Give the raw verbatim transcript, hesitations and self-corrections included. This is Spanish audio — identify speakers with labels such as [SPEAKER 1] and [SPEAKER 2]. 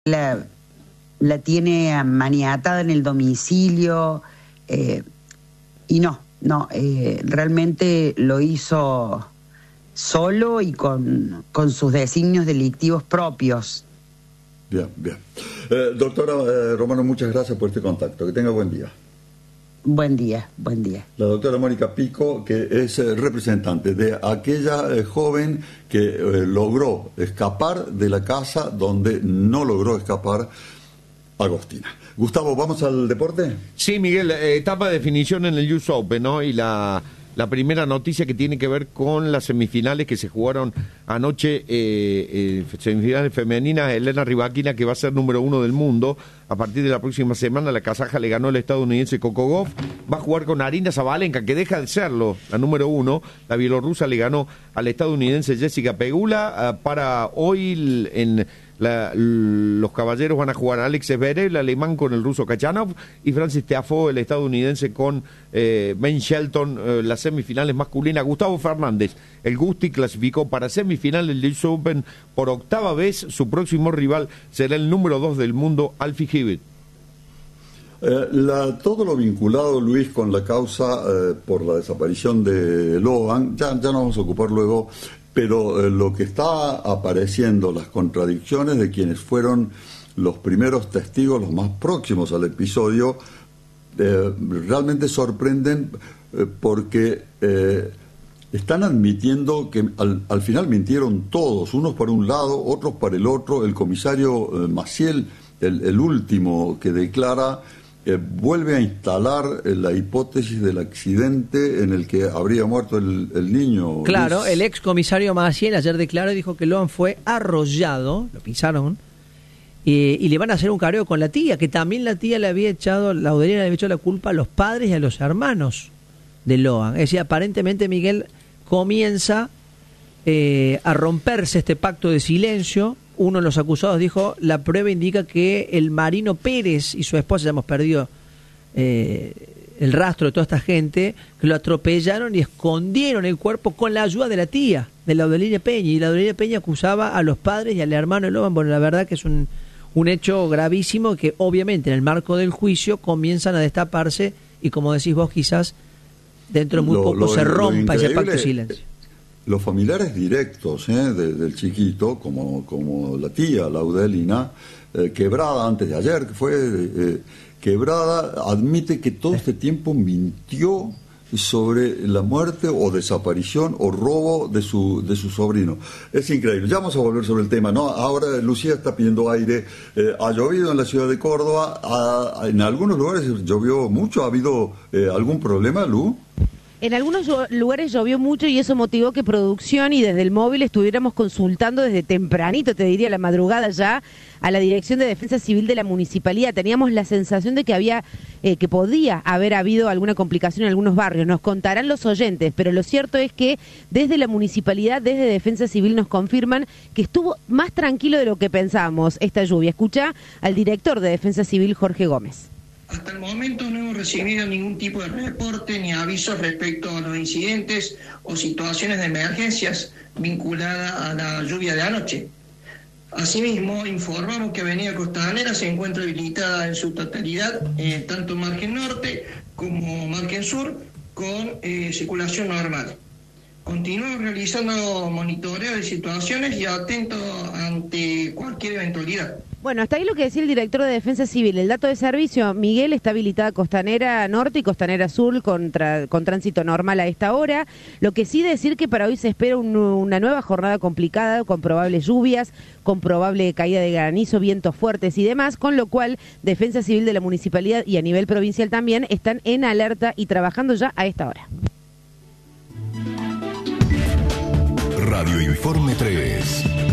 [SPEAKER 1] la, la tiene maniatada en el domicilio, eh, y no, no, eh, realmente lo hizo solo y con, con sus designios delictivos propios.
[SPEAKER 2] Bien, bien. Eh, doctora eh, Romano, muchas gracias por este contacto. Que tenga buen día.
[SPEAKER 1] Buen día, buen día.
[SPEAKER 2] La doctora Mónica Pico, que es eh, representante de aquella eh, joven que eh, logró escapar de la casa donde no logró escapar Agostina. Gustavo, ¿vamos al deporte?
[SPEAKER 3] Sí, Miguel, eh, etapa de definición en el U S Open, ¿no? Y la... La primera noticia que tiene que ver con las semifinales que se jugaron anoche, eh, eh, semifinales femeninas. Elena Rybakina, que va a ser número uno del mundo, a partir de la próxima semana, la kazaja le ganó al estadounidense Coco Gauff, va a jugar con Arina Sabalenka, que deja de serlo, la número uno. La bielorrusa le ganó al estadounidense Jessica Pegula. Uh, para hoy en la, los caballeros van a jugar Alex Zverev, el alemán, con el ruso Kachanov, y Francis Tiafoe, el estadounidense, con eh, Ben Shelton, eh, las semifinales masculinas. Gustavo Fernández, el Gusti, clasificó para semifinales del U S Open por octava vez. Su próximo rival será el número dos del mundo, Alfie Hewitt.
[SPEAKER 2] Eh, la, todo lo vinculado, Luis, con la causa eh, por la desaparición de Logan, ya, ya nos vamos a ocupar luego, pero eh, lo que está apareciendo, las contradicciones de quienes fueron los primeros testigos, los más próximos al episodio, eh, realmente sorprenden eh, porque eh, están admitiendo que al, al final mintieron todos, unos para un lado, otros para el otro. El comisario eh, Maciel, el, el último que declara, Eh, vuelve a instalar eh, la hipótesis del accidente en el que habría muerto el, el niño.
[SPEAKER 4] Claro,
[SPEAKER 2] Luis.
[SPEAKER 4] el ex comisario Maciel ayer declaró y dijo que Logan fue arrollado, lo pisaron, eh, y le van a hacer un careo con la tía, que también la tía le había echado, la Laudelina le había echado la culpa a los padres y a los hermanos de Logan. Es decir, aparentemente, Miguel, comienza eh, a romperse este pacto de silencio. Uno de los acusados dijo, la prueba indica que el Marino Pérez y su esposa, ya hemos perdido eh, el rastro de toda esta gente, que lo atropellaron y escondieron el cuerpo con la ayuda de la tía, de Laudelina Peña. Y Laudelina Peña acusaba a los padres y al hermano de Logan. Bueno, la verdad que es un, un hecho gravísimo que obviamente en el marco del juicio comienzan a destaparse y, como decís vos, quizás dentro de muy
[SPEAKER 2] lo,
[SPEAKER 4] poco
[SPEAKER 2] lo,
[SPEAKER 4] se rompa ese pacto de
[SPEAKER 2] es,
[SPEAKER 4] silencio.
[SPEAKER 2] Los familiares directos eh, de, del chiquito, como, como la tía Laudelina, eh, Quebrada, antes de ayer, que fue eh, Quebrada, admite que todo este tiempo mintió sobre la muerte o desaparición o robo de su de su sobrino. Es increíble. Ya vamos a volver sobre el tema, ¿no? Ahora Lucía está pidiendo aire. Eh, ha llovido en la ciudad de Córdoba, ha, en algunos lugares llovió mucho. ¿Ha habido eh, algún problema, Lu?
[SPEAKER 5] En algunos lugares llovió mucho y eso motivó que producción y desde el móvil estuviéramos consultando desde tempranito, te diría la madrugada ya, a la Dirección de Defensa Civil de la Municipalidad. Teníamos la sensación de que había, eh, que podía haber habido alguna complicación en algunos barrios. Nos contarán los oyentes, pero lo cierto es que desde la Municipalidad, desde Defensa Civil nos confirman que estuvo más tranquilo de lo que pensábamos esta lluvia. Escucha al director de Defensa Civil, Jorge Gómez.
[SPEAKER 6] Hasta el momento no hemos recibido ningún tipo de reporte ni avisos respecto a los incidentes o situaciones de emergencias vinculadas a la lluvia de anoche. Asimismo, informamos que Avenida Costanera se encuentra habilitada en su totalidad, eh, tanto margen norte como margen sur, con eh, circulación normal. Continuamos realizando monitoreo de situaciones y atentos ante cualquier eventualidad.
[SPEAKER 5] Bueno, hasta ahí lo que decía el director de Defensa Civil. El dato de servicio, Miguel, está habilitada Costanera Norte y Costanera Sur con, tra- con tránsito normal a esta hora. Lo que sí decir que para hoy se espera un, una nueva jornada complicada, con probables lluvias, con probable caída de granizo, vientos fuertes y demás, con lo cual Defensa Civil de la Municipalidad y a nivel provincial también están en alerta y trabajando ya a esta hora.
[SPEAKER 7] Radio Informe tres.